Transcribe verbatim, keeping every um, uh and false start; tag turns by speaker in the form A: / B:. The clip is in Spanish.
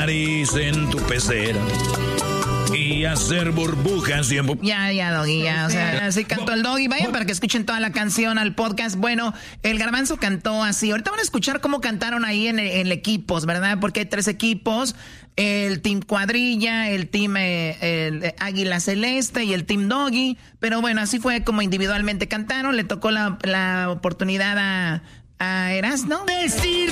A: nariz en tu pecera y hacer burbujas y embu-
B: Ya, ya, Doggy, ya, o sea, así cantó el Doggy. Vayan para que escuchen toda la canción al podcast. Bueno, el Garbanzo cantó así. Ahorita van a escuchar cómo cantaron ahí en, en equipos, ¿verdad? Porque hay tres equipos. El Team Cuadrilla, el Team eh, el Águila Celeste y el Team Doggy. Pero bueno, así fue como individualmente cantaron. Le tocó la, la oportunidad a, a Erasmo.
C: Decir